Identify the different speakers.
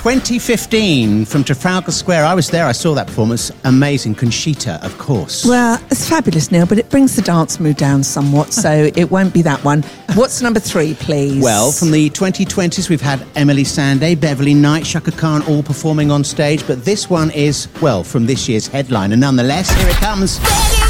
Speaker 1: 2015 from Trafalgar Square. I was there, I saw that performance. Amazing. Conchita, of course.
Speaker 2: Well, it's fabulous, Neil, but it brings the dance mood down somewhat, so it won't be that one. What's number 3, please?
Speaker 1: Well, from the 2020s, we've had Emily Sandé, Beverly Knight, Shaka Khan all performing on stage, but this one is, well, from this year's headliner. Nonetheless, here it comes.